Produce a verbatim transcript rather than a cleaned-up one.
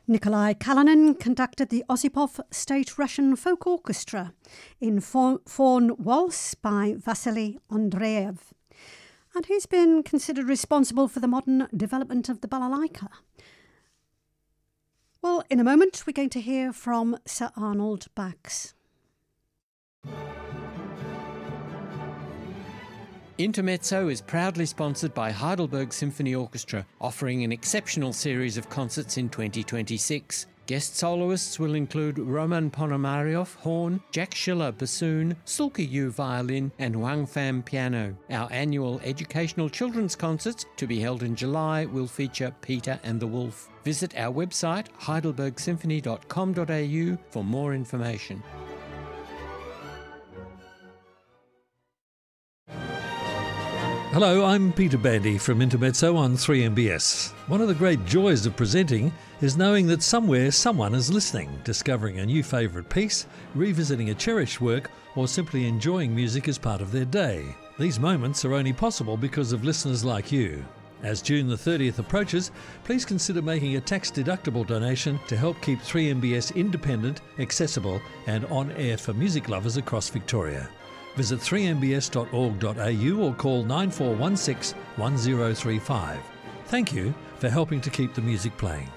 Nikolai Kalinin conducted the Osipov State Russian Folk Orchestra in Faun Waltz by Vasily Andreev. And he's been considered responsible for the modern development of the balalaika. Well, in a moment, we're going to hear from Sir Arnold Bax. Intermezzo is proudly sponsored by Heidelberg Symphony Orchestra, offering an exceptional series of concerts in twenty twenty-six. Guest soloists will include Roman Ponomaryov, horn, Jack Schiller, bassoon, Sulka Yu, violin, and Wang Pham, piano. Our annual educational children's concerts, to be held in July, will feature Peter and the Wolf. Visit our website, heidelberg symphony dot com dot a u, for more information. Hello, I'm Peter Bandy from Intermezzo on three M B S. One of the great joys of presenting is knowing that somewhere someone is listening, discovering a new favourite piece, revisiting a cherished work, or simply enjoying music as part of their day. These moments are only possible because of listeners like you. As June the thirtieth approaches, please consider making a tax-deductible donation to help keep three M B S independent, accessible and on-air for music lovers across Victoria. Visit three m b s dot org dot a u or call nine four one six one zero three five. Thank you for helping to keep the music playing.